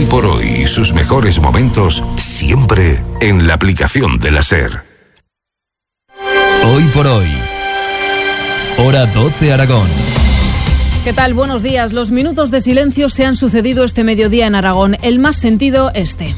por hoy y sus mejores momentos siempre en la aplicación de la SER. Hoy por hoy. Hora 12 Aragón. ¿Qué tal? Buenos días. Los minutos de silencio se han sucedido este mediodía en Aragón. El más sentido este.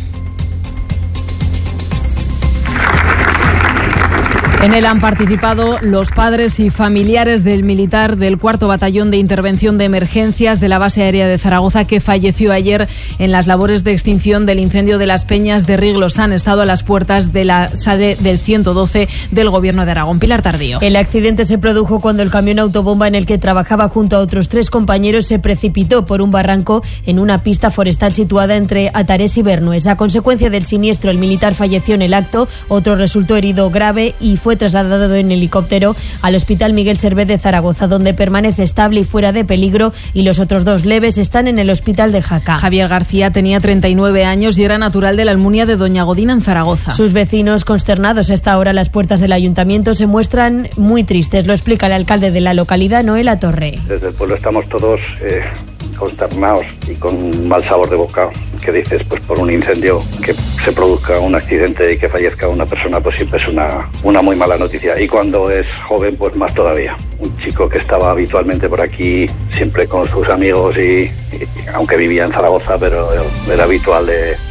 En él han participado los padres y familiares del militar del 4º Batallón de Intervención de Emergencias de la Base Aérea de Zaragoza, que falleció ayer en las labores de extinción del incendio de las Peñas de Riglos. Han estado a las puertas de la sede del 112 del Gobierno de Aragón. Pilar Tardío. El accidente se produjo cuando el camión autobomba en el que trabajaba junto a otros 3 compañeros se precipitó por un barranco en una pista forestal situada entre Atarés y Bernues. A consecuencia del siniestro, el militar falleció en el acto, otro resultó herido grave y fue trasladado en helicóptero al Hospital Miguel Servet de Zaragoza, donde permanece estable y fuera de peligro, y los otros 2 leves están en el Hospital de Jaca. Javier García tenía 39 años y era natural de la Almunia de Doña Godina, en Zaragoza. Sus vecinos, consternados a esta hora a las puertas del ayuntamiento, se muestran muy tristes. Lo explica el alcalde de la localidad, Noel Atorre. Desde el pueblo estamos todos consternados y con mal sabor de boca. Que dices, pues por un incendio que se produzca un accidente y que fallezca una persona, pues siempre es una muy mala noticia. Y cuando es joven, pues más todavía. Un chico que estaba habitualmente por aquí, siempre con sus amigos y aunque vivía en Zaragoza, pero era habitual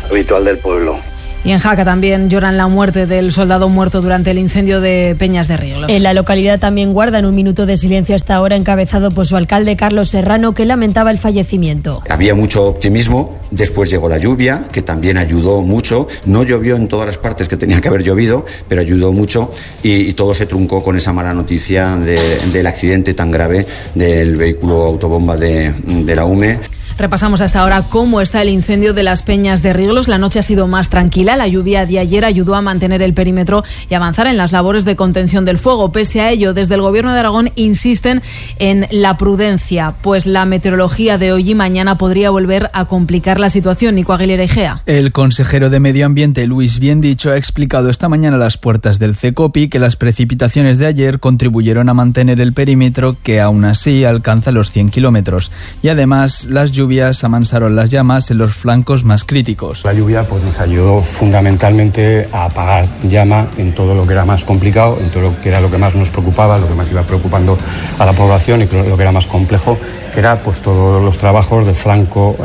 del pueblo. Y en Jaca también lloran la muerte del soldado muerto durante el incendio de Peñas de Riglos. En la localidad también guardan un minuto de silencio hasta ahora, encabezado por su alcalde Carlos Serrano, que lamentaba el fallecimiento. Había mucho optimismo, después llegó la lluvia, que también ayudó mucho. No llovió en todas las partes que tenía que haber llovido, pero ayudó mucho, y todo se truncó con esa mala noticia del accidente tan grave del vehículo autobomba de la UME. Repasamos hasta ahora cómo está el incendio de las Peñas de Riglos. La noche ha sido más tranquila. La lluvia de ayer ayudó a mantener el perímetro y avanzar en las labores de contención del fuego. Pese a ello, desde el Gobierno de Aragón insisten en la prudencia, pues la meteorología de hoy y mañana podría volver a complicar la situación. Nico Aguilera Igea. El consejero de Medio Ambiente, Luis Biendicho, ha explicado esta mañana a las puertas del CECOPI que las precipitaciones de ayer contribuyeron a mantener el perímetro, que aún así alcanza los 100 kilómetros. Y además, las lluvias amansaron las llamas en los flancos más críticos. La lluvia pues nos ayudó fundamentalmente a apagar llama en todo lo que era más complicado, en todo lo que era lo que más nos preocupaba, lo que más iba preocupando a la población y lo que era más complejo, que era pues todos los trabajos del flanco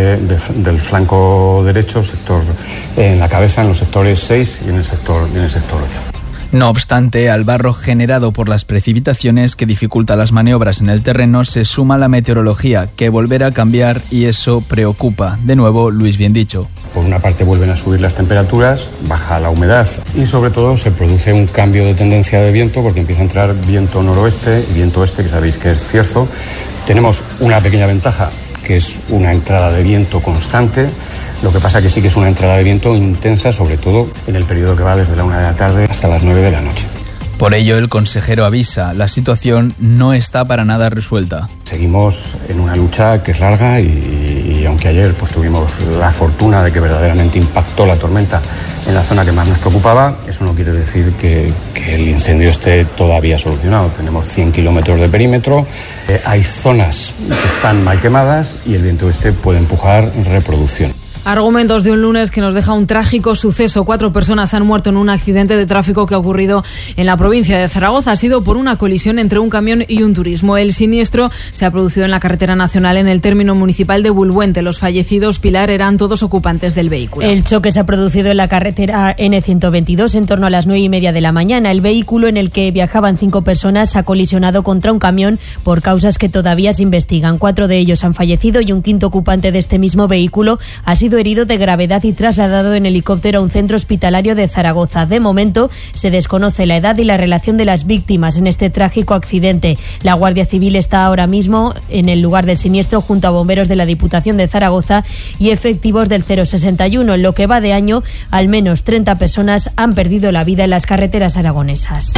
derecho, sector en la cabeza, en los sectores 6 y en el sector 8. No obstante, al barro generado por las precipitaciones que dificulta las maniobras en el terreno se suma la meteorología, que volverá a cambiar, y eso preocupa. De nuevo, Luis Biendicho. Por una parte vuelven a subir las temperaturas, baja la humedad y sobre todo se produce un cambio de tendencia de viento, porque empieza a entrar viento noroeste y viento oeste, que sabéis que es cierzo. Tenemos una pequeña ventaja, que es una entrada de viento constante. Lo que pasa que sí que es una entrada de viento intensa, sobre todo en el periodo que va desde la 1 de la tarde hasta las 9 de la noche. Por ello, el consejero avisa, la situación no está para nada resuelta. Seguimos en una lucha que es larga y aunque ayer pues tuvimos la fortuna de que verdaderamente impactó la tormenta en la zona que más nos preocupaba, eso no quiere decir que el incendio esté todavía solucionado. Tenemos 100 kilómetros de perímetro, hay zonas que están mal quemadas y el viento este puede empujar reproducción. Argumentos de un lunes que nos deja un trágico suceso. 4 personas han muerto en un accidente de tráfico que ha ocurrido en la provincia de Zaragoza. Ha sido por una colisión entre un camión y un turismo. El siniestro se ha producido en la carretera nacional en el término municipal de Bulbuente. Los fallecidos, Pilar, eran todos ocupantes del vehículo. El choque se ha producido en la carretera N122 en torno a las 9:30 de la mañana. El vehículo en el que viajaban 5 personas ha colisionado contra un camión por causas que todavía se investigan. 4 de ellos han fallecido y un quinto ocupante de este mismo vehículo ha sido herido de gravedad y trasladado en helicóptero a un centro hospitalario de Zaragoza. De momento se desconoce la edad y la relación de las víctimas en este trágico accidente. La Guardia Civil está ahora mismo en el lugar del siniestro junto a bomberos de la Diputación de Zaragoza y efectivos del 061. En lo que va de año, al menos 30 personas han perdido la vida en las carreteras aragonesas.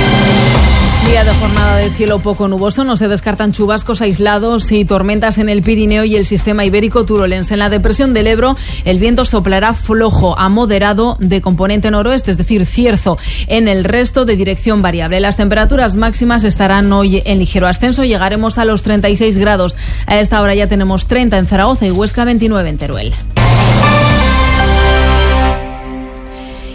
Día de jornada de cielo poco nuboso, no se descartan chubascos aislados y tormentas en el Pirineo y el sistema ibérico turolense. En la depresión del Ebro, el viento soplará flojo a moderado de componente noroeste, es decir, cierzo. En el resto, de dirección variable. Las temperaturas máximas estarán hoy en ligero ascenso, llegaremos a los 36 grados. A esta hora ya tenemos 30 en Zaragoza y Huesca, 29 en Teruel.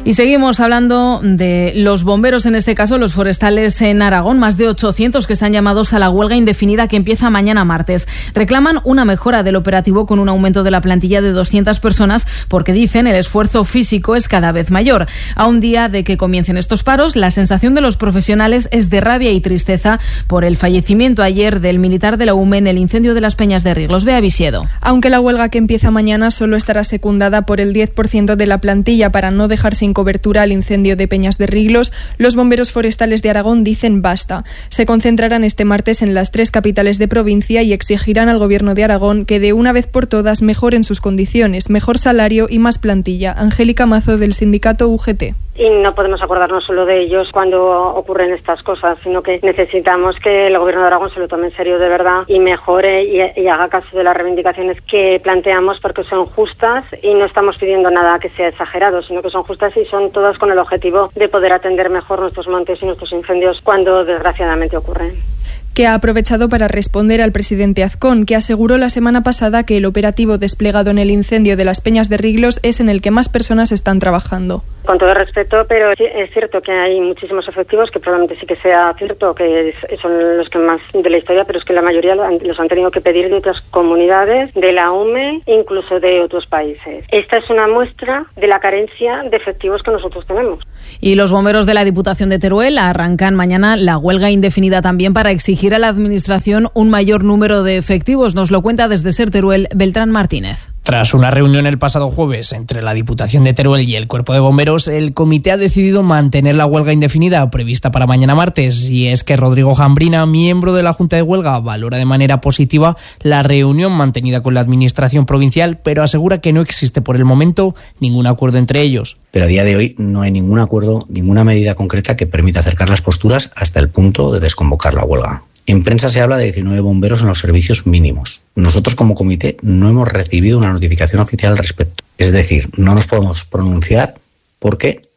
Y seguimos hablando de los bomberos, en este caso los forestales en Aragón, más de 800 que están llamados a la huelga indefinida que empieza mañana martes. Reclaman una mejora del operativo con un aumento de la plantilla de 200 personas porque dicen el esfuerzo físico es cada vez mayor. A un día de que comiencen estos paros, la sensación de los profesionales es de rabia y tristeza por el fallecimiento ayer del militar de la UME en el incendio de las Peñas de Riglos. Bea Visiedo. Aunque la huelga que empieza mañana solo estará secundada por el 10% de la plantilla para no dejar sin cobertura al incendio de Peñas de Riglos, los bomberos forestales de Aragón dicen basta. Se concentrarán este martes en las 3 capitales de provincia y exigirán al Gobierno de Aragón que de una vez por todas mejoren sus condiciones, mejor salario y más plantilla. Angélica Mazo, del sindicato UGT. Y no podemos acordarnos solo de ellos cuando ocurren estas cosas, sino que necesitamos que el Gobierno de Aragón se lo tome en serio de verdad y mejore y haga caso de las reivindicaciones que planteamos, porque son justas y no estamos pidiendo nada que sea exagerado, sino que son justas y son todas con el objetivo de poder atender mejor nuestros montes y nuestros incendios cuando desgraciadamente ocurren. Que ha aprovechado para responder al presidente Azcón, que aseguró la semana pasada que el operativo desplegado en el incendio de las Peñas de Riglos es en el que más personas están trabajando. Con todo respeto, pero es cierto que hay muchísimos efectivos, que probablemente sí que sea cierto que son los que más de la historia, pero es que la mayoría los han tenido que pedir de otras comunidades, de la UME, incluso de otros países. Esta es una muestra de la carencia de efectivos que nosotros tenemos. Y los bomberos de la Diputación de Teruel arrancan mañana la huelga indefinida también para exigir a la Administración un mayor número de efectivos. Nos lo cuenta desde SER Teruel Beltrán Martínez. Tras una reunión el pasado jueves entre la Diputación de Teruel y el Cuerpo de Bomberos, el comité ha decidido mantener la huelga indefinida prevista para mañana martes. Y es que Rodrigo Jambrina, miembro de la Junta de Huelga, valora de manera positiva la reunión mantenida con la Administración provincial, pero asegura que no existe por el momento ningún acuerdo entre ellos. Pero a día de hoy no hay ningún acuerdo, ninguna medida concreta que permita acercar las posturas hasta el punto de desconvocar la huelga. En prensa se habla de 19 bomberos en los servicios mínimos. Nosotros como comité no hemos recibido una notificación oficial al respecto. Es decir, no nos podemos pronunciar porque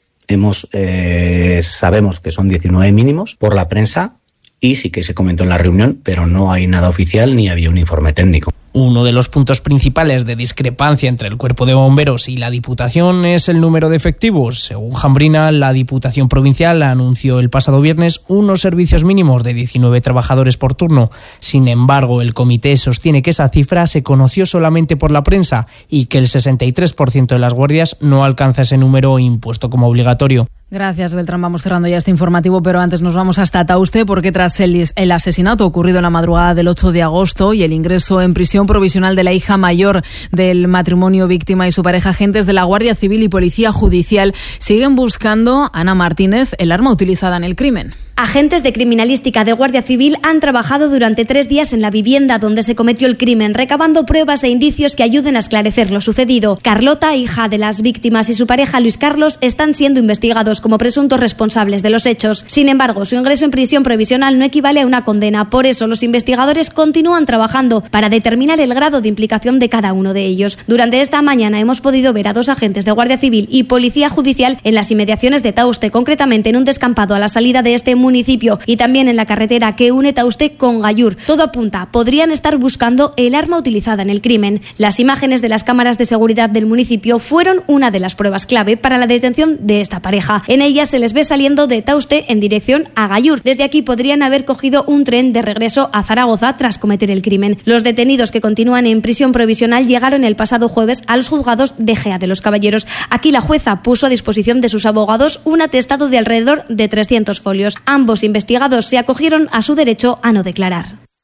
sabemos que son 19 mínimos por la prensa y sí que se comentó en la reunión, pero no hay nada oficial ni había un informe técnico. Uno de los puntos principales de discrepancia entre el Cuerpo de Bomberos y la Diputación es el número de efectivos. Según Jambrina, la Diputación Provincial anunció el pasado viernes unos servicios mínimos de 19 trabajadores por turno. Sin embargo, el comité sostiene que esa cifra se conoció solamente por la prensa y que el 63% de las guardias no alcanza ese número impuesto como obligatorio. Gracias, Beltrán. Vamos cerrando ya este informativo, pero antes nos vamos hasta Tauste porque tras el asesinato ocurrido en la madrugada del 8 de agosto y el ingreso en prisión provisional de la hija mayor del matrimonio víctima y su pareja, agentes de la Guardia Civil y Policía Judicial siguen buscando, Ana Martínez, el arma utilizada en el crimen. Agentes de criminalística de Guardia Civil han trabajado durante 3 días en la vivienda donde se cometió el crimen, recabando pruebas e indicios que ayuden a esclarecer lo sucedido. Carlota, hija de las víctimas, y su pareja Luis Carlos están siendo investigados como presuntos responsables de los hechos. Sin embargo, su ingreso en prisión provisional no equivale a una condena. Por eso, los investigadores continúan trabajando para determinar el grado de implicación de cada uno de ellos. Durante esta mañana hemos podido ver a 2 agentes de Guardia Civil y Policía Judicial en las inmediaciones de Tauste, concretamente en un descampado a la salida de este municipio y también en la carretera que une Tauste con Gallur. Todo apunta, podrían estar buscando el arma utilizada en el crimen. Las imágenes de las cámaras de seguridad del municipio fueron una de las pruebas clave para la detención de esta pareja. En ellas se les ve saliendo de Tauste en dirección a Gallur. Desde aquí podrían haber cogido un tren de regreso a Zaragoza tras cometer el crimen. Los detenidos que continúan en prisión provisional llegaron el pasado jueves a los juzgados de Gea de los Caballeros. Aquí la jueza puso a disposición de sus abogados un atestado de alrededor de 300 folios. Ambos investigados se acogieron a su derecho a no declarar.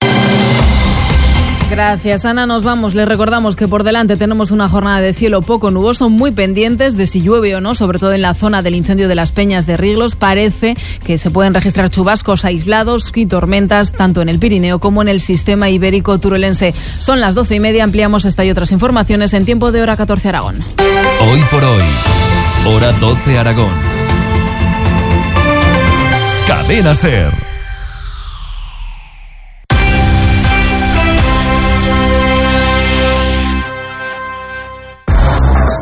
Gracias, Ana. Nos vamos. Les recordamos que por delante tenemos una jornada de cielo poco nuboso, muy pendientes de si llueve o no, sobre todo en la zona del incendio de las Peñas de Riglos. Parece que se pueden registrar chubascos aislados y tormentas tanto en el Pirineo como en el sistema ibérico turolense. Son las 12:30. Ampliamos esta y otras informaciones en tiempo de Hora 14 Aragón. Hoy por hoy, Hora 12 Aragón. Cadena SER.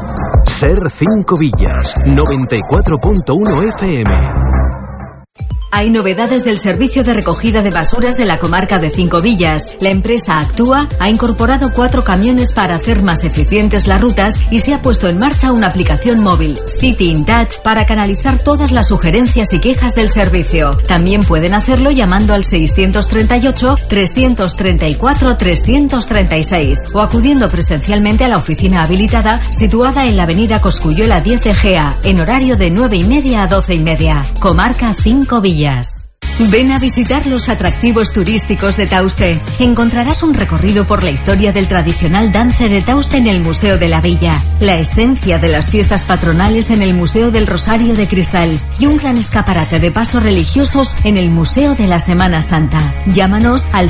SER 5 Villas, 94.1 FM. Hay novedades del servicio de recogida de basuras de la comarca de Cinco Villas. La empresa Actúa ha incorporado 4 camiones para hacer más eficientes las rutas y se ha puesto en marcha una aplicación móvil, City in Touch, para canalizar todas las sugerencias y quejas del servicio. También pueden hacerlo llamando al 638-334-336 o acudiendo presencialmente a la oficina habilitada situada en la avenida Cosculluela 10 Egea, en horario de 9:30 a 12:30. Comarca Cinco Villas. Ven a visitar los atractivos turísticos de Tauste. Encontrarás un recorrido por la historia del tradicional dance de Tauste en el Museo de la Villa, la esencia de las fiestas patronales en el Museo del Rosario de Cristal y un gran escaparate de pasos religiosos en el Museo de la Semana Santa. Llámanos al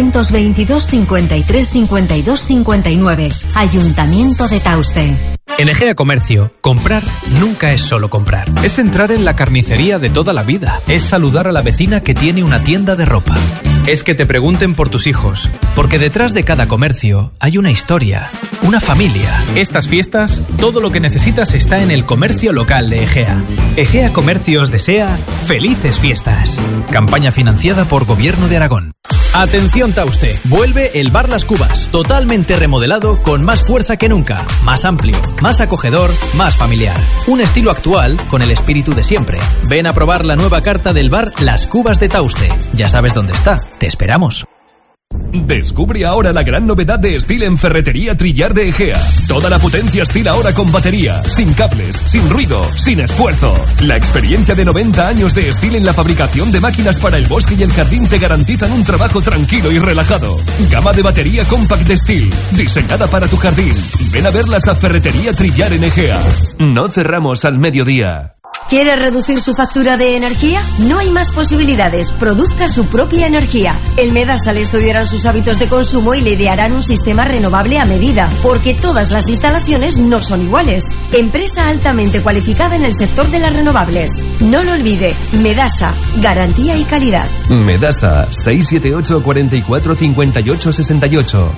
722 53 52 59. Ayuntamiento de Tauste. En Egea Comercio, comprar nunca es solo comprar. Es entrar en la carnicería de toda la vida. Es saludar a la vecina que tiene una tienda de ropa. Es que te pregunten por tus hijos. Porque detrás de cada comercio hay una historia, una familia. Estas fiestas, todo lo que necesitas está en el comercio local de Egea. Egea Comercio os desea felices fiestas. Campaña financiada por Gobierno de Aragón. Atención Tauste, vuelve el Bar Las Cubas, totalmente remodelado con más fuerza que nunca, más amplio, más acogedor, más familiar. Un estilo actual con el espíritu de siempre. Ven a probar la nueva carta del bar Las Cubas de Tauste. Ya sabes dónde está, te esperamos. Descubre ahora la gran novedad de Stihl en Ferretería Trillar de Egea. Toda la potencia Stihl ahora con batería, sin cables, sin ruido, sin esfuerzo. La experiencia de 90 años de Stihl en la fabricación de máquinas para el bosque y el jardín te garantizan un trabajo tranquilo y relajado. Gama de batería compact de Stihl, diseñada para tu jardín. Ven a verlas a Ferretería Trillar en Egea. No cerramos al mediodía. ¿Quiere reducir su factura de energía? No hay más posibilidades. Produzca su propia energía. En Medasa le estudiarán sus hábitos de consumo y le idearán un sistema renovable a medida, porque todas las instalaciones no son iguales. Empresa altamente cualificada en el sector de las renovables. No lo olvide, Medasa, garantía y calidad. Medasa, 678 44 58 68.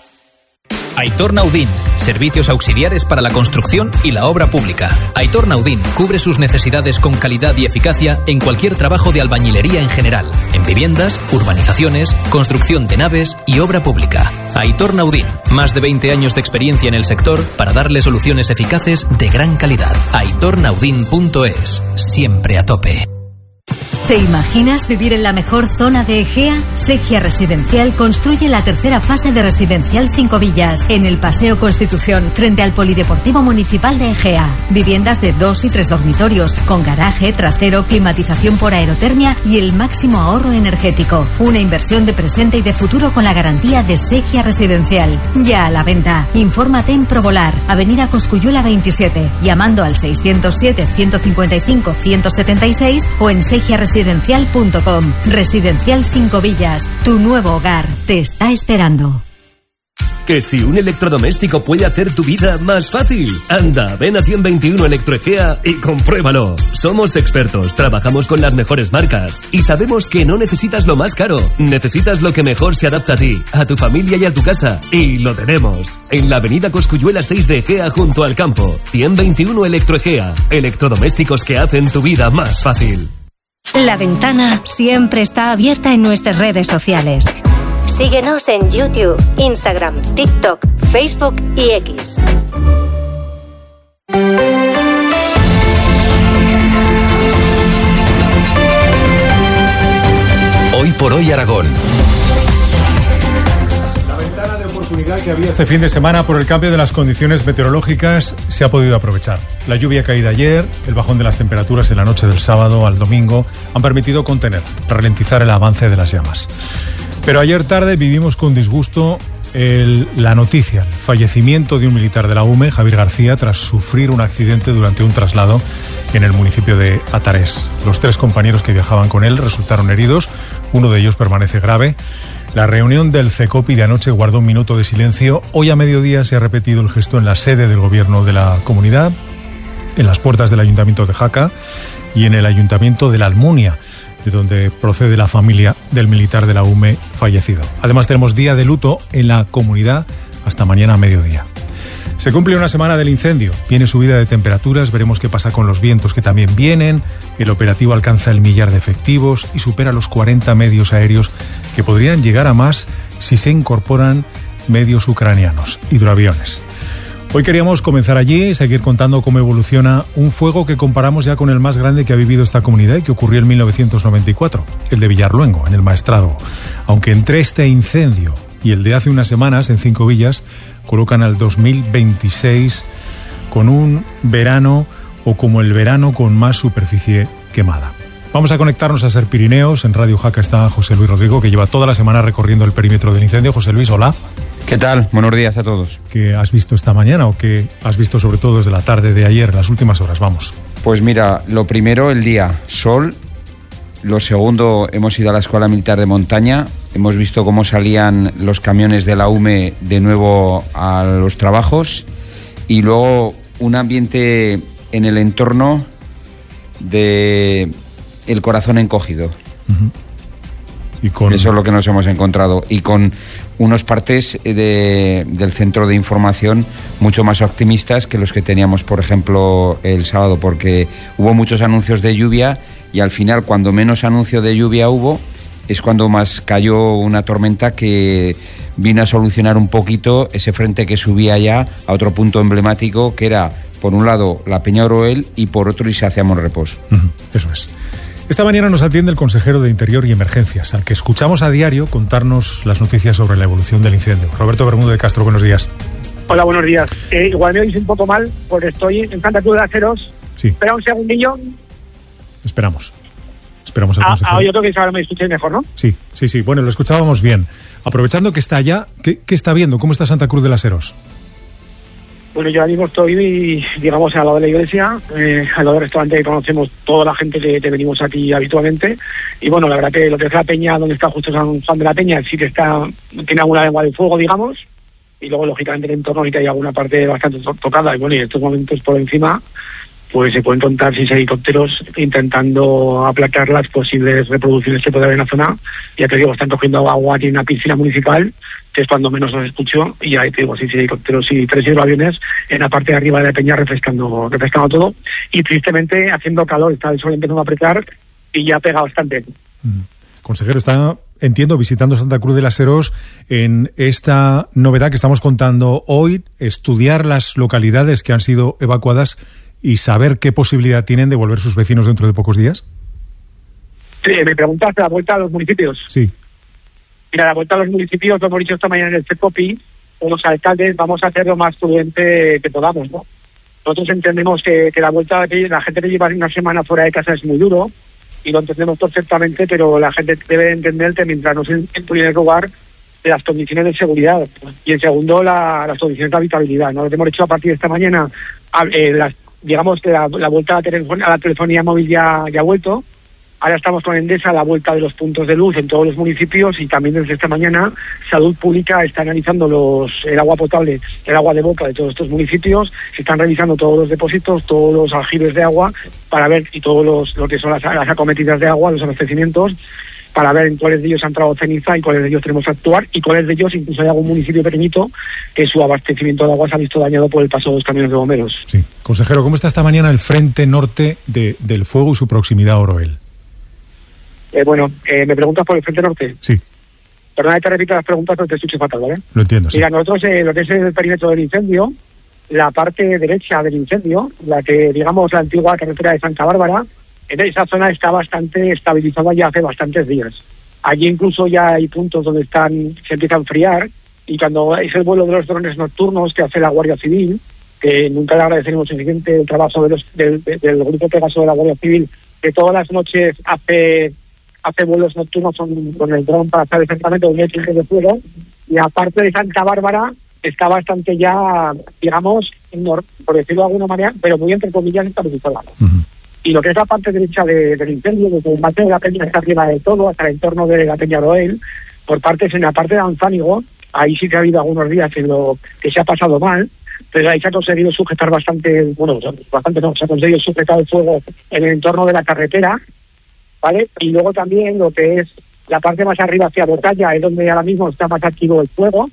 Aitor Naudín, servicios auxiliares para la construcción y la obra pública. Aitor Naudín cubre sus necesidades con calidad y eficacia en cualquier trabajo de albañilería en general, en viviendas, urbanizaciones, construcción de naves y obra pública. Aitor Naudín, más de 20 años de experiencia en el sector para darle soluciones eficaces de gran calidad. aitornaudin.es, siempre a tope. ¿Te imaginas vivir en la mejor zona de Egea? Segia Residencial construye la tercera fase de Residencial Cinco Villas, en el Paseo Constitución, frente al Polideportivo Municipal de Egea. Viviendas de 2 y 3 dormitorios, con garaje, trastero, climatización por aerotermia y el máximo ahorro energético. Una inversión de presente y de futuro con la garantía de Segia Residencial. Ya a la venta. Infórmate en Provolar, Avenida Cosculluela 27, llamando al 607 155 176 o en segiaresidencial.com. Residencial Cinco Villas, tu nuevo hogar, te está esperando. Que si un electrodoméstico puede hacer tu vida más fácil. Anda, ven a 121 Electro Egea y compruébalo. Somos expertos, trabajamos con las mejores marcas y sabemos que no necesitas lo más caro. Necesitas lo que mejor se adapta a ti, a tu familia y a tu casa. Y lo tenemos. En la avenida Cosculluela 6 de Egea, junto al campo. 121 Electro Egea. Electrodomésticos que hacen tu vida más fácil. La Ventana siempre está abierta en nuestras redes sociales. Síguenos en YouTube, Instagram, TikTok, Facebook y X. Hoy por hoy Aragón. La ventana de oportunidad que había este fin de semana por el cambio de las condiciones meteorológicas se ha podido aprovechar. La lluvia caída ayer, el bajón de las temperaturas en la noche del sábado al domingo han permitido contener, ralentizar el avance de las llamas. Pero ayer tarde vivimos con disgusto la noticia, el fallecimiento de un militar de la UME, Javier García, tras sufrir un accidente durante un traslado en el municipio de Atarés. Los 3 compañeros que viajaban con él resultaron heridos, uno de ellos permanece grave. La reunión del CECOPI de anoche guardó un minuto de silencio. Hoy a mediodía se ha repetido el gesto en la sede del gobierno de la comunidad, en las puertas del Ayuntamiento de Jaca y en el Ayuntamiento de la Almunia, de donde procede la familia del militar de la UME fallecido. Además tenemos día de luto en la comunidad hasta mañana a mediodía. Se cumple una semana del incendio, viene subida de temperaturas, veremos qué pasa con los vientos que también vienen, el operativo alcanza el 1.000.000 de efectivos y supera los 40 medios aéreos que podrían llegar a más si se incorporan medios ucranianos, hidroaviones. Hoy queríamos comenzar allí y seguir contando cómo evoluciona un fuego que comparamos ya con el más grande que ha vivido esta comunidad y que ocurrió en 1994, el de Villarluengo, en el Maestrazgo. Aunque entre este incendio y el de hace unas semanas en 5 villas colocan al 2026 con un verano o como el verano con más superficie quemada. Vamos a conectarnos a Ser Pirineos. En Radio Jaca está José Luis Rodrigo, que lleva toda la semana recorriendo el perímetro del incendio. José Luis, hola. ¿Qué tal? Buenos días a todos. ¿Qué has visto esta mañana o qué has visto sobre todo desde la tarde de ayer, las últimas horas? Vamos. Pues mira, lo primero, el día, sol. Lo segundo, hemos ido a la Escuela Militar de Montaña. Hemos visto cómo salían los camiones de la UME de nuevo a los trabajos. Y luego un ambiente en el entorno de el corazón encogido. Uh-huh. Eso es lo que nos hemos encontrado. Y con unos partes del centro de información mucho más optimistas que los que teníamos, por ejemplo, el sábado, porque hubo muchos anuncios de lluvia y al final, cuando menos anuncio de lluvia hubo, es cuando más cayó una tormenta que vino a solucionar un poquito ese frente que subía ya a otro punto emblemático, que era, por un lado, la Peña Oroel y por otro, Isla hacia Monrepós. Eso es. Esta mañana nos atiende el consejero de Interior y Emergencias, al que escuchamos a diario contarnos las noticias sobre la evolución del incendio. Roberto Bermúdez de Castro, buenos días. Hola, buenos días. Igual me oís un poco mal, porque estoy en Santa Cruz de la Seros. Sí. Espera un segundillo. Esperamos al consejero. Yo creo que ahora me escucháis mejor, ¿no? Sí. Bueno, lo escuchábamos bien. Aprovechando que está allá, ¿qué está viendo? ¿Cómo está Santa Cruz de la Seros? Bueno, yo ahora mismo estoy, digamos, al lado de la iglesia, al lado del restaurante que conocemos toda la gente que venimos aquí habitualmente. Y bueno, la verdad que lo que es la peña, donde está justo San Juan de la Peña, sí que tiene alguna lengua de fuego, digamos. Y luego, lógicamente, el entorno sí que hay alguna parte bastante tocada. Y bueno, y en estos momentos por encima, pues se pueden contar 6 helicópteros intentando aplacar las posibles reproducciones que puede haber en la zona. Ya te digo, están cogiendo agua aquí en una piscina municipal, que es cuando menos los escucho, y ahí te digo, 6 helicópteros y 3 hidroaviones en la parte de arriba de la peña refrescando todo, y tristemente haciendo calor, está el sol empezando a apretar y ya pega bastante. Consejero, está, entiendo, visitando Santa Cruz de la Seros en esta novedad que estamos contando hoy, estudiar las localidades que han sido evacuadas y saber qué posibilidad tienen de volver sus vecinos dentro de pocos días. Sí, me preguntaste la vuelta a los municipios. Sí. Mira, la vuelta a los municipios, lo hemos dicho esta mañana en el CECOPI, con los alcaldes vamos a hacer lo más prudente que podamos, ¿no? Nosotros entendemos que la vuelta, la gente que lleva una semana fuera de casa es muy duro, y lo entendemos perfectamente, pero la gente debe entender que mientras no se, en primer lugar, las condiciones de seguridad, y en segundo, las condiciones de habitabilidad, ¿no? Lo que hemos hecho a partir de esta mañana, digamos que la vuelta a la telefonía móvil ya ha vuelto. Ahora estamos con Endesa a la vuelta de los puntos de luz en todos los municipios, y también desde esta mañana Salud Pública está analizando el agua potable, el agua de boca de todos estos municipios. Se están revisando todos los depósitos, todos los aljibes de agua, para ver, y todos lo que son las acometidas de agua, los abastecimientos, para ver en cuáles de ellos ha entrado ceniza y cuáles de ellos tenemos que actuar, y cuáles de ellos, incluso hay algún municipio pequeñito que su abastecimiento de agua se ha visto dañado por el paso de los camiones de bomberos. Sí. Consejero, ¿cómo está esta mañana el frente norte del fuego y su proximidad a Oroel? ¿Me preguntas por el frente norte? Sí. Perdona que te repita las preguntas, pero te escucho fatal, ¿vale? Lo entiendo, sí. Mira, nosotros, lo que es el perímetro del incendio, la parte derecha del incendio, la que, digamos, la antigua carretera de Santa Bárbara, en esa zona está bastante estabilizada ya hace bastantes días. Allí incluso ya hay puntos donde se empieza a enfriar, y cuando es el vuelo de los drones nocturnos que hace la Guardia Civil, que nunca le agradeceremos suficiente el trabajo del Grupo Pegaso de la Guardia Civil, que todas las noches hace vuelos nocturnos con el dron para estar exactamente donde hay tiempo de fuego, y aparte de Santa Bárbara está bastante ya, digamos, por decirlo de alguna manera, pero muy entre comillas, estabilizada. Y lo que es la parte derecha del incendio, desde el base de la peña está arriba de todo, hasta el entorno de la Peña Oroel, por partes en la parte de Anzánigo, ahí sí que ha habido algunos días en lo que se ha pasado mal, pero ahí se ha conseguido sujetar se ha conseguido sujetar el fuego en el entorno de la carretera, ¿vale? Y luego también lo que es la parte más arriba hacia Botalla, es donde ahora mismo está más activo el fuego,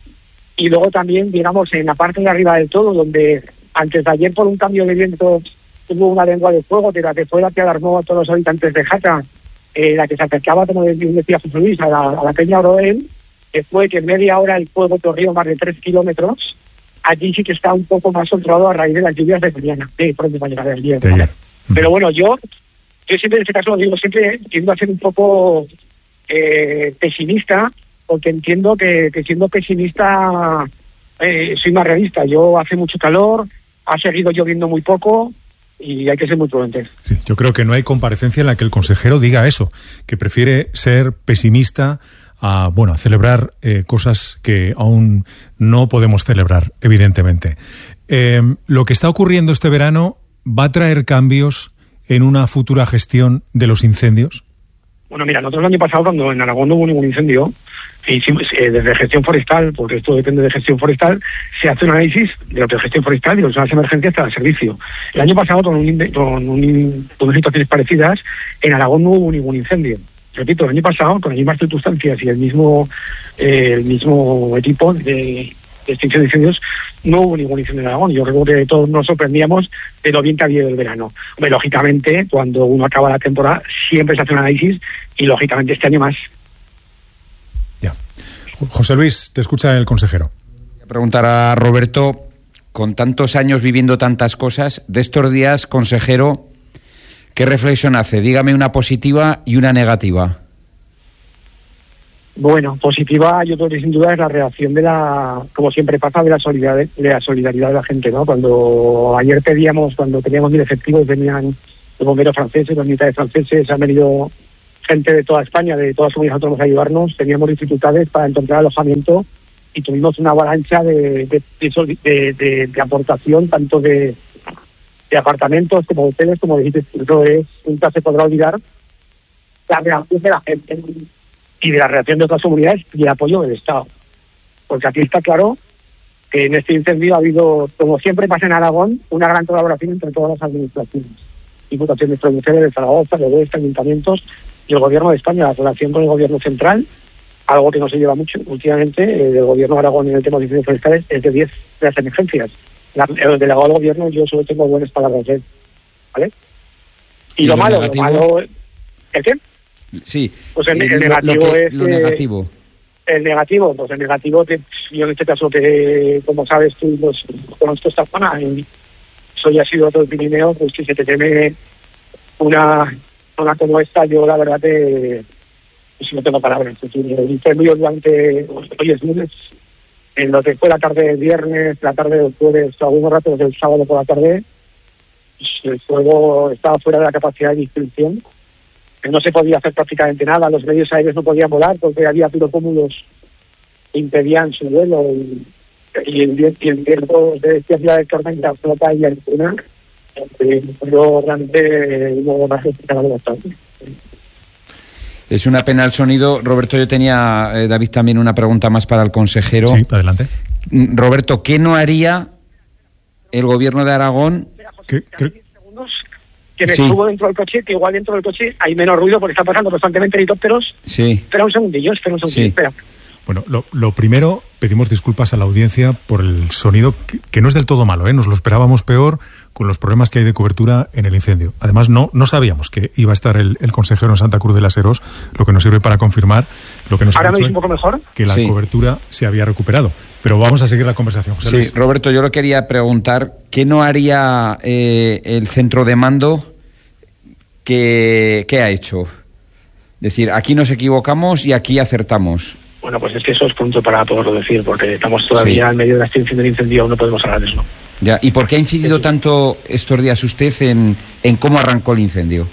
Y luego también, digamos, en la parte de arriba del todo, donde antes de ayer por un cambio de viento hubo una lengua de fuego, que fue la que alarmó a todos los habitantes de Jaca, la que se acercaba, como decía José Luis, a la Peña Oroel, que fue que en media hora el fuego corrió más de 3 kilómetros. Allí sí que está un poco más controlado a raíz de las lluvias de mañana, pronto va a llegar el día. ¿Vale? Pero bueno, yo siempre en este caso lo digo, siempre tiendo a ser un poco pesimista, porque entiendo que siendo pesimista soy más realista. Yo hace mucho calor, ha seguido lloviendo muy poco y hay que ser muy prudentes. Sí, yo creo que no hay comparecencia en la que el consejero diga eso, que prefiere ser pesimista a celebrar cosas que aún no podemos celebrar, evidentemente. Lo que está ocurriendo este verano va a traer cambios en una futura gestión de los incendios. Bueno, mira, nosotros el año pasado, cuando en Aragón no hubo ningún incendio, hicimos, desde gestión forestal, porque esto depende de gestión forestal, se hace un análisis de lo que es gestión forestal y las emergencias para el servicio. El año pasado, con unas situaciones parecidas, en Aragón no hubo ningún incendio. Repito, el año pasado, con las mismas circunstancias y el mismo equipo de extinción de incendios, no hubo ningún incendio en Aragón. Yo creo que todos nos sorprendíamos de lo bien que había ido el verano. Hombre, lógicamente, cuando uno acaba la temporada, siempre se hace un análisis y, lógicamente, este año más. Ya. José Luis, te escucha el consejero. Voy a preguntar a Roberto, con tantos años viviendo tantas cosas, de estos días, consejero, ¿qué reflexión hace? Dígame una positiva y una negativa. Bueno, positiva, yo creo que sin duda es la reacción como siempre pasa, de la solidaridad de la gente, ¿no? Cuando ayer cuando teníamos 1000 efectivos, venían los bomberos franceses, los militares franceses, han venido gente de toda España, de todas las comunidades autónomas a ayudarnos, teníamos dificultades para encontrar alojamiento y tuvimos una avalancha de aportación, tanto de apartamentos como hoteles, como dijiste, nunca se podrá olvidar la reacción de la gente y de la reacción de otras comunidades y el apoyo del Estado. Porque aquí está claro que en este incendio ha habido, como siempre pasa en Aragón, una gran colaboración entre todas las administraciones, diputaciones provinciales de Zaragoza, de Oeste, ayuntamientos y el Gobierno de España. La relación con el Gobierno central, algo que no se lleva mucho últimamente, del Gobierno de Aragón en el tema de incendios forestales, es de 10 de las emergencias. El delegado del Gobierno, yo solo tengo buenas palabras de él, ¿vale? Y lo malo, ¿el qué? Sí. Pues el negativo es... Lo negativo. El negativo, pues el negativo, yo en este caso, que como sabes tú, conozco esta zona, soy asiduo del Pirineo, pues si se te teme una zona como esta, yo la verdad que pues no tengo palabras. El incendio durante, hoy es lunes, en lo que fue la tarde del viernes, la tarde del jueves, algunos ratos del sábado por la tarde, el fuego estaba fuera de la capacidad de distribución. No se podía hacer prácticamente nada, los medios aéreos no podían volar porque había pirocúmulos que impedían su vuelo y el viento de esta ciudad de tormenta flota y alguna yo realmente no más bastante. Es una pena el sonido. Roberto, yo tenía, David, también una pregunta más para el consejero. Sí, adelante. Roberto, ¿qué no haría el Gobierno de Aragón? Que me subo dentro del coche, que igual dentro del coche hay menos ruido porque están pasando constantemente helicópteros. Sí. Espera un segundillo, espera. Bueno, lo primero, pedimos disculpas a la audiencia por el sonido, que no es del todo malo, nos lo esperábamos peor con los problemas que hay de cobertura en el incendio. Además, no sabíamos que iba a estar el consejero en Santa Cruz de las Heros, lo que nos sirve para confirmar lo que nos ha dicho, un poco mejor, que la cobertura se había recuperado. Pero vamos a seguir la conversación, José Luis. Sí, Roberto, yo le quería preguntar, ¿qué no haría el centro de mando? ¿Qué ha hecho? Es decir, aquí nos equivocamos y aquí acertamos. Bueno, pues es que eso es punto para poderlo decir, porque estamos todavía en medio de la extinción del incendio, aún no podemos hablar de eso. Ya, ¿y por qué ha incidido tanto estos días usted en cómo arrancó el incendio?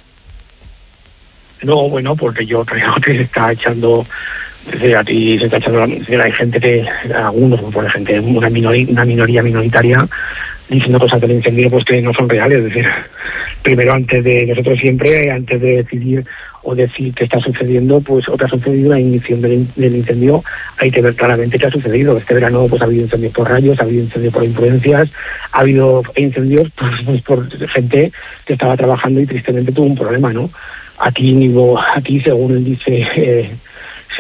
No, bueno, porque yo creo que se está echando, a ti se está echando, hay gente que, algunos, por gente, una minoría minoritaria, diciendo cosas del incendio pues que no son reales. Es decir, primero, antes de nosotros siempre, antes de decidir o decir qué está sucediendo, pues o que ha sucedido la ignición del incendio, hay que ver claramente qué ha sucedido. Este verano pues ha habido incendios por rayos, ha habido incendios por influencias, ha habido incendios pues por gente que estaba trabajando y tristemente tuvo un problema, ¿no? Aquí según él dice,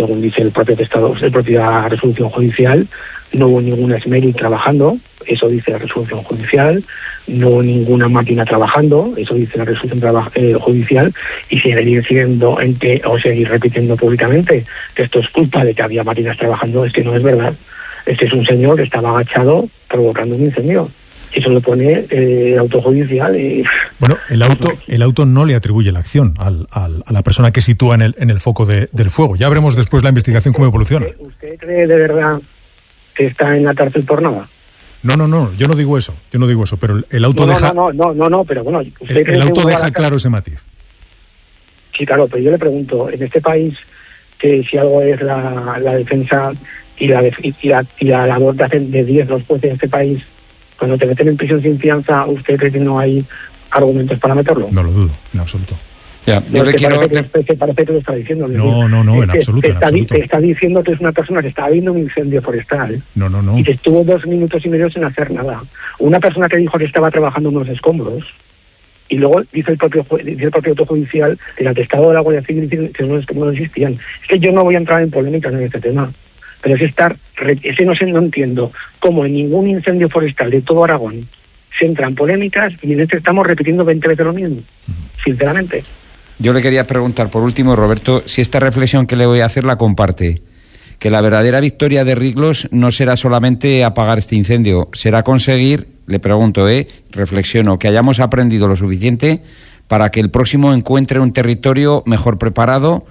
según dice el propia resolución judicial, no hubo ninguna esmeri trabajando, eso dice la resolución judicial, no hubo ninguna máquina trabajando, eso dice la resolución judicial, y seguir diciendo o seguir repitiendo públicamente que esto es culpa de que había máquinas trabajando, es que no es verdad. Este es un señor que estaba agachado provocando un incendio. Eso lo pone el auto judicial. Bueno, el auto no le atribuye la acción a la persona que sitúa en el foco del fuego. Ya veremos después la investigación cómo evoluciona. ¿Usted cree de verdad que está en la cárcel por nada? No, yo no digo eso, pero el auto deja... No, pero bueno... El auto deja claro ese matiz. Sí, claro, pero yo le pregunto, en este país, que si algo es la defensa y la labor que hacen de 10 los jueces de este país, cuando te meten en prisión sin fianza, ¿usted cree que no hay argumentos para meterlo? No lo dudo, en absoluto. Ya, yo le quiero... Parece que lo está diciendo. No, en absoluto. Te está diciendo que es una persona que estaba viendo un incendio forestal. No. Y que estuvo 2 minutos y medio sin hacer nada. Una persona que dijo que estaba trabajando en unos escombros, y luego dice el propio auto judicial que el atestado de la Guardia Civil dice que no existían. Es que yo no voy a entrar en polémicas en este tema, pero no entiendo cómo en ningún incendio forestal de todo Aragón se entran polémicas y en este estamos repitiendo 20 veces lo mismo, sinceramente. Yo le quería preguntar, por último, Roberto, si esta reflexión que le voy a hacer la comparte, que la verdadera victoria de Riglos no será solamente apagar este incendio, será conseguir, le pregunto, reflexiono, que hayamos aprendido lo suficiente para que el próximo encuentre un territorio mejor preparado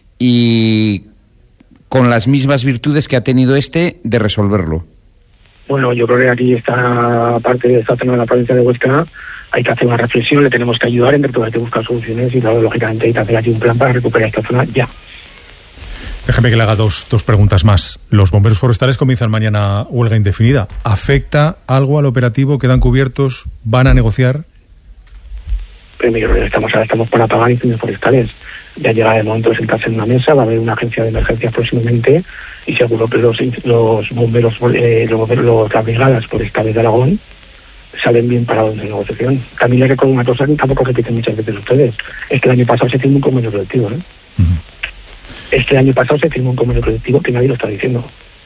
y con las mismas virtudes que ha tenido de resolverlo. Bueno, yo creo que aquí esta parte de esta zona de la provincia de Huesca hay que hacer una reflexión, le tenemos que ayudar, entre todos hay que buscar soluciones y claro, lógicamente hay que hacer aquí un plan para recuperar esta zona ya. Déjeme que le haga dos preguntas más. Los bomberos forestales comienzan mañana huelga indefinida. ¿Afecta algo al operativo? ¿Quedan cubiertos? ¿Van a negociar? Primero, estamos para apagar incendios forestales. Ya llega el momento de sentarse en una mesa, va a haber una agencia de emergencias próximamente y seguro que los bomberos, las brigadas forestales de Aragón salen bien parados de negociación. También le recuerdo una cosa que tampoco repiten muchas veces ustedes, es que el año pasado se firmó un convenio colectivo, Es que el año pasado se firmó un convenio colectivo que nadie lo está diciendo.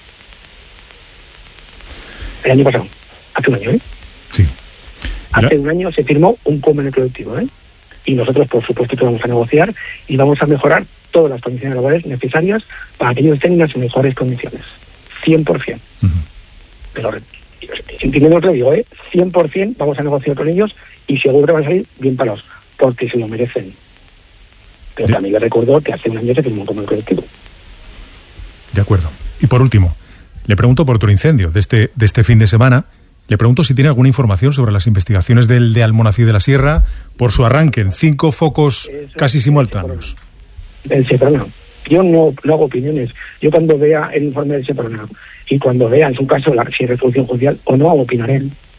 El año pasado, hace un año, Sí. Hace un año se firmó un convenio colectivo, Y nosotros, por supuesto, que vamos a negociar y vamos a mejorar todas las condiciones laborales necesarias para que ellos tengan las mejores condiciones. 100%. Pero, entiendo lo que digo, 100% vamos a negociar con ellos y seguro que van a salir bien parados, porque se lo merecen. Pero también le recuerdo que hace un año se firmó un convenio colectivo. De acuerdo. Y por último, le pregunto por otro incendio de este fin de semana. Le pregunto si tiene alguna información sobre las investigaciones del de Almonací de la Sierra por su arranque en 5 focos casi simultáneos. El Seprona. Yo no hago opiniones. Yo cuando vea el informe del Seprona y cuando vea en su caso si es resolución judicial o no, opinaré.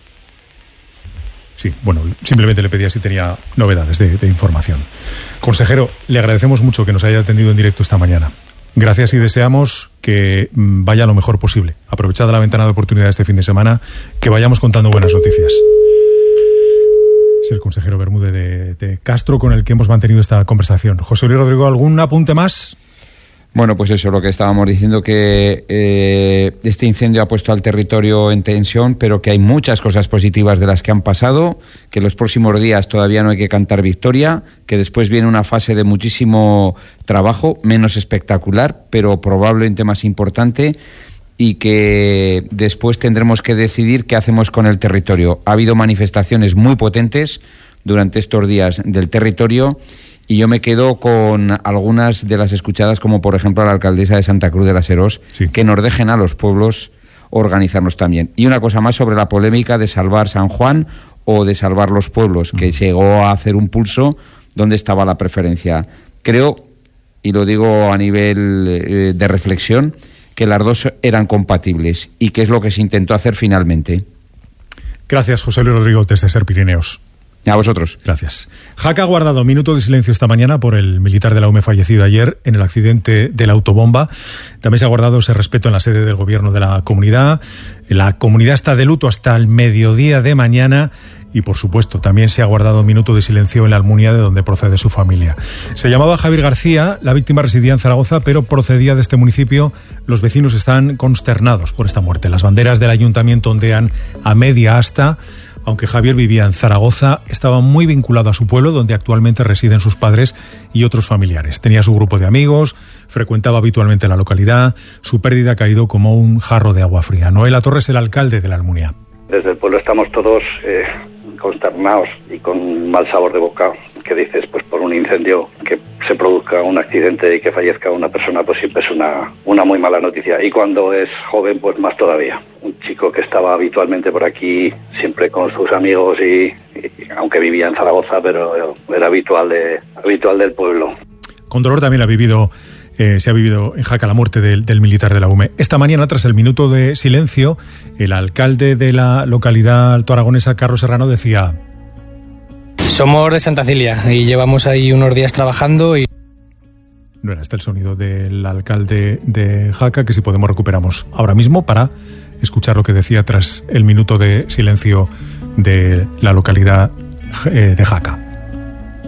Sí, bueno, simplemente le pedía si tenía novedades de información. Consejero, le agradecemos mucho que nos haya atendido en directo esta mañana. Gracias y deseamos que vaya lo mejor posible. Aprovechada la ventana de oportunidad este fin de semana, que vayamos contando buenas noticias. Es el consejero Bermúdez de Castro con el que hemos mantenido esta conversación. José Luis Rodrigo, ¿algún apunte más? Bueno, pues eso, lo que estábamos diciendo, que este incendio ha puesto al territorio en tensión, pero que hay muchas cosas positivas de las que han pasado, que los próximos días todavía no hay que cantar victoria, que después viene una fase de muchísimo trabajo, menos espectacular, pero probablemente más importante, y que después tendremos que decidir qué hacemos con el territorio. Ha habido manifestaciones muy potentes durante estos días del territorio, y yo me quedo con algunas de las escuchadas, como por ejemplo a la alcaldesa de Santa Cruz de la Serós, que nos dejen a los pueblos organizarnos también. Y una cosa más sobre la polémica de salvar San Juan o de salvar los pueblos, que llegó a hacer un pulso donde estaba la preferencia. Creo, y lo digo a nivel de reflexión, que las dos eran compatibles y que es lo que se intentó hacer finalmente. Gracias, José Luis Rodrigo, desde Ser Pirineos. A vosotros. Gracias. Jaca ha guardado minuto de silencio esta mañana por el militar de la UME fallecido ayer en el accidente de la autobomba. También se ha guardado ese respeto en la sede del gobierno de la comunidad. La comunidad está de luto hasta el mediodía de mañana y, por supuesto, también se ha guardado un minuto de silencio en la Almunia, de donde procede su familia. Se llamaba Javier García, la víctima residía en Zaragoza, pero procedía de este municipio. Los vecinos están consternados por esta muerte. Las banderas del ayuntamiento ondean a media asta. Aunque Javier vivía en Zaragoza, estaba muy vinculado a su pueblo, donde actualmente residen sus padres y otros familiares. Tenía su grupo de amigos, frecuentaba habitualmente la localidad. Su pérdida ha caído como un jarro de agua fría. Noel Torres es el alcalde de la Almunia. Desde el pueblo estamos todos consternados y con mal sabor de boca. ¿Qué dices? Pues por un incendio, que se produzca un accidente y que fallezca una persona, pues siempre es una muy mala noticia. Y cuando es joven, pues más todavía. Un chico que estaba habitualmente por aquí, siempre con sus amigos y aunque vivía en Zaragoza, pero era habitual del pueblo. Con dolor también se ha vivido en Jaca la muerte del militar de la UME. Esta mañana, tras el minuto de silencio, el alcalde de la localidad altoaragonesa, Carlos Serrano, decía: somos de Santa Cilia y llevamos ahí unos días trabajando y... No era este el sonido del alcalde de Jaca, que si podemos recuperamos ahora mismo para escuchar lo que decía tras el minuto de silencio de la localidad de Jaca.